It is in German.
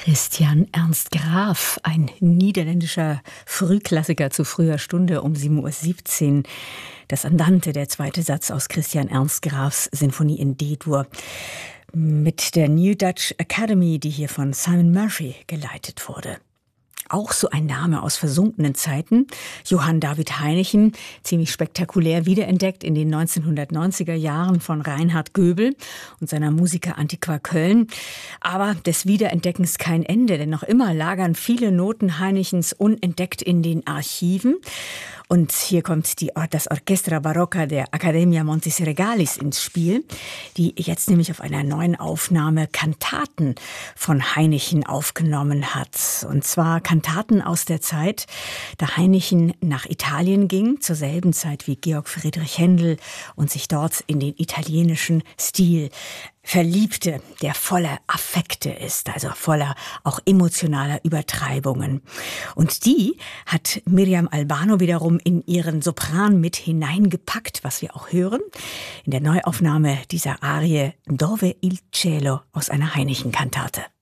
Christian Ernst Graf, ein niederländischer Frühklassiker zu früher Stunde um 7:17 Uhr. Das Andante, der zweite Satz aus Christian Ernst Grafs Sinfonie in D-Dur. Mit der New Dutch Academy, die hier von Simon Murphy geleitet wurde. Auch so ein Name aus versunkenen Zeiten. Johann David Hainichen, ziemlich spektakulär wiederentdeckt in den 1990er Jahren von Reinhard Göbel und seiner Musica Antiqua Köln. Aber des Wiederentdeckens kein Ende, denn noch immer lagern viele Noten Hainichens unentdeckt in den Archiven. Und hier kommt das Orchestra Barocca der Accademia Montis Regalis ins Spiel, die jetzt nämlich auf einer neuen Aufnahme Kantaten von Hainichen aufgenommen hat. Und zwar Kantaten aus der Zeit, da Hainichen nach Italien ging, zur selben Zeit wie Georg Friedrich Händel, und sich dort in den italienischen Stil verliebte, der voller Affekte ist, also voller auch emotionaler Übertreibungen. Und die hat Miriam Albano wiederum in ihren Sopran mit hineingepackt, was wir auch hören, in der Neuaufnahme dieser Arie Dove il cielo aus einer Hainichen-Kantate.